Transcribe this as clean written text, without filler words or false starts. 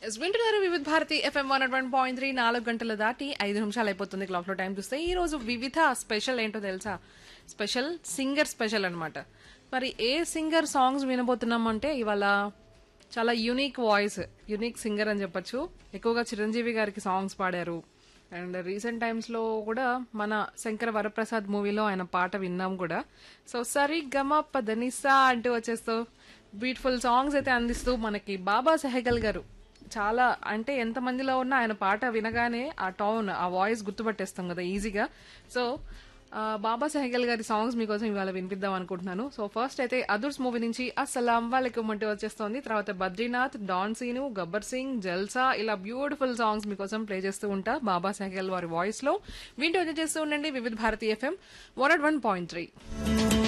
వింటున్నారు వివిధ భారతి ఎఫ్ఎం 101.3 4 గంటలు దాటి 5 నిమిషాలు అయిపోతుంది క్లాక్ లో టైం చూస్తే. ఈ రోజు వివిధ స్పెషల్ ఏంటో తెలుసా? స్పెషల్ సింగర్ స్పెషల్ అన్నమాట. మరి ఏ సింగర్ సాంగ్స్ వినబోతున్నాం అంటే ఇవాళ చాలా యూనిక్ వాయిస్, యూనిక్ సింగర్ అని చెప్పొచ్చు. ఎక్కువగా చిరంజీవి గారికి సాంగ్స్ పాడారు. అండ్ రీసెంట్ టైమ్స్ లో కూడా మన శంకర వరప్రసాద్ మూవీలో ఆయన పాట విన్నాం కూడా. సో సరి గమ పదనిసా అంటూ వచ్చేస్తూ బ్యూటిఫుల్ సాంగ్స్ అయితే అందిస్తూ మనకి బాబా సెహగల్ గారు చాలా, అంటే ఎంత మందిలో ఉన్నా ఆయన పాట వినగానే ఆ టోన్, ఆ వాయిస్ గుర్తుపట్టేస్తాం కదా ఈజీగా. సో బాబా సెహగల్ గారి సాంగ్స్ మీకోసం ఇవాళ వినిపిద్దాం అనుకుంటున్నాను. సో ఫస్ట్ అయితే అదుర్స్ మూవీ నుంచి అస్సలాం వాలేకుమ్ అంటూ వచ్చేస్తోంది. తర్వాత బద్రీనాథ్, డాన్ సీను, గబ్బర్ సింగ్, జల్సా, ఇలా బ్యూటిఫుల్ సాంగ్స్ మీకోసం ప్లే చేస్తూ ఉంటా బాబా సెహగల్ వారి వాయిస్ లో. వింటూ ఎంజాయ్ చేస్తూ ఉండండి వివిధ భారతి ఎఫ్ఎం 101.3.